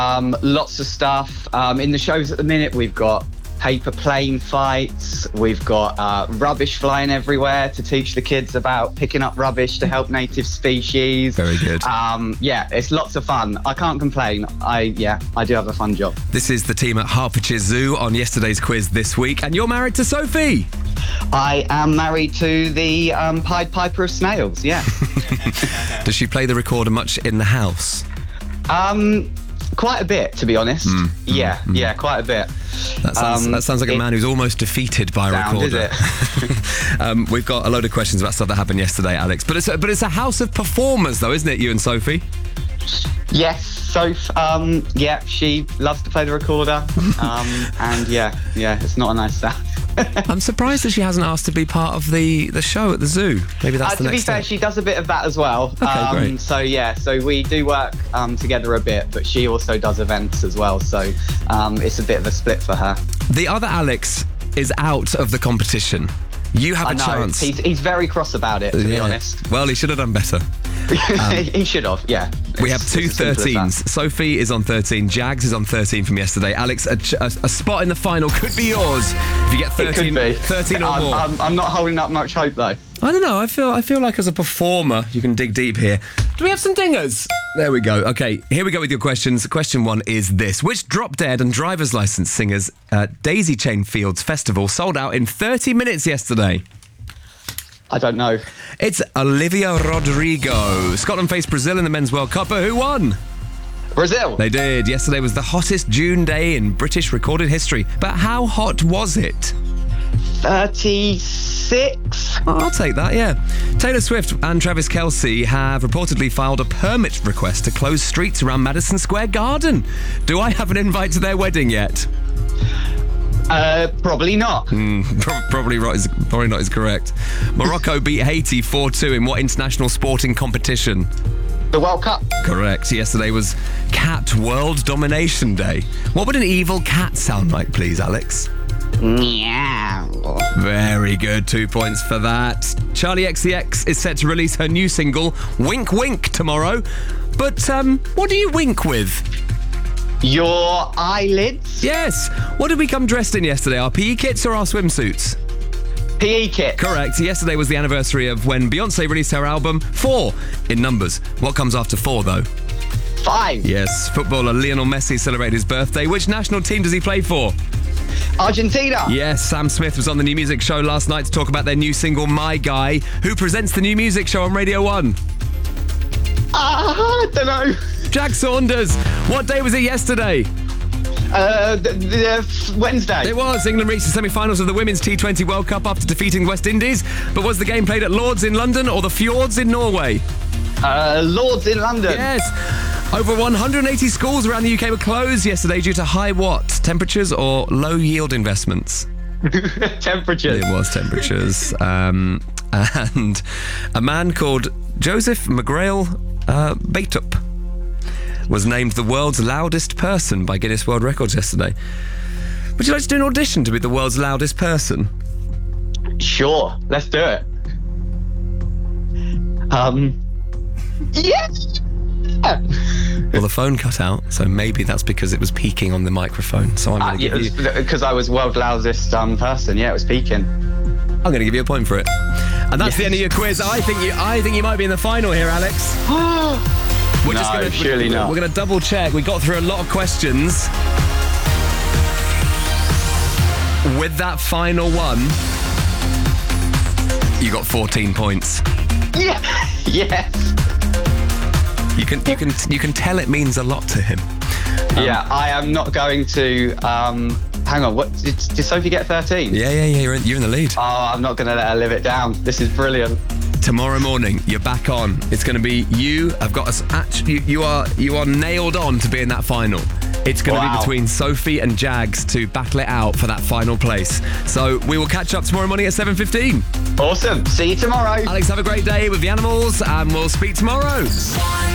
Lots of stuff. In the shows at the minute, we've got paper plane fights. We've got rubbish flying everywhere to teach the kids about picking up rubbish to help native species. Very good. Yeah, it's lots of fun. I can't complain. I do have a fun job. This is the team at Hertfordshire Zoo on yesterday's quiz this week, and you're married to Sophie. I am married to the Pied Piper of snails, yeah. Does she play the recorder much in the house? Quite a bit, to be honest. Yeah, quite a bit. That sounds like a man who's almost defeated by a recorder. Is it? We've got a load of questions about stuff that happened yesterday, Alex. But it's a house of performers, though, isn't it, you and Sophie? Yes, Soph. Yeah, she loves to play the recorder. And yeah, it's not a nice sound. I'm surprised that she hasn't asked to be part of the show at the zoo. Maybe that's the next step. To be fair, she does a bit of that as well. Okay, great. So we do work together a bit, but she also does events as well. So it's a bit of a split for her. The other Alex is out of the competition. You have a chance. He's very cross about it, to be honest. Well, he should have done better. He should have, yeah. We have two 13s. Sophie is on 13. Jags is on 13 from yesterday. Alex, a spot in the final could be yours if you get 13, 13 or more. I'm not holding up much hope, though. I don't know. I feel like as a performer, you can dig deep here. Do we have some dingers? There we go. Okay, here we go with your questions. Question 1 is this. Which drop-dead and driver's licence singers Daisy Chain Fields Festival sold out in 30 minutes yesterday? I don't know. It's Olivia Rodrigo. Scotland faced Brazil in the Men's World Cup, but who won? Brazil. They did. Yesterday was the hottest June day in British recorded history. But how hot was it? 36? I'll take that, yeah. Taylor Swift and Travis Kelce have reportedly filed a permit request to close streets around Madison Square Garden. Do I have an invite to their wedding yet? Probably not. Probably not is correct. Morocco beat Haiti 4-2 in what international sporting competition? The World Cup. Correct. Yesterday was Cat World Domination Day. What would an evil cat sound like, please, Alex? Meow. Very good. 2 points for that. Charlie XCX is set to release her new single, Wink Wink, tomorrow. But what do you wink with? Your eyelids? Yes. What did we come dressed in yesterday? Our PE kits or our swimsuits? PE kit. Correct. Yesterday was the anniversary of when Beyonce released her album, 4 in numbers. What comes after 4, though? 5. Yes. Footballer Lionel Messi celebrated his birthday. Which national team does he play for? Argentina. Yes, Sam Smith was on the New Music Show last night to talk about their new single, My Guy. Who presents the New Music Show on Radio 1? I don't know. Jack Saunders. What day was it yesterday? Wednesday. It was. England reached the semi-finals of the Women's T20 World Cup after defeating West Indies. But was the game played at Lords in London or the Fjords in Norway? Lords in London. Yes. Over 180 schools around the UK were closed yesterday due to high what? Temperatures or low yield investments? Temperatures. It was temperatures. And a man called Joseph McGrail Baitup was named the world's loudest person by Guinness World Records yesterday. Would you like to do an audition to be the world's loudest person? Sure, let's do it. Yes. Well, the phone cut out, so maybe that's because it was peaking on the microphone. So I'm going to give you... Because I was world's loudest person. Yeah, it was peaking. I'm going to give you a point for it. And that's the end of your quiz. I think you might be in the final here, Alex. Surely not. We're going to double check. We got through a lot of questions. With that final one, you got 14 points. Yeah. Yes. You can tell it means a lot to him. Yeah, I am not going to. Hang on, what did Sophie get? 13? Yeah. You're in the lead. Oh, I'm not going to let her live it down. This is brilliant. Tomorrow morning, you're back on. It's going to be you. I've got us. You are nailed on to be in that final. It's going to be between Sophie and Jags to battle it out for that final place. So we will catch up tomorrow morning at 7:15. Awesome. See you tomorrow. Alex, have a great day with the animals, and we'll speak tomorrow.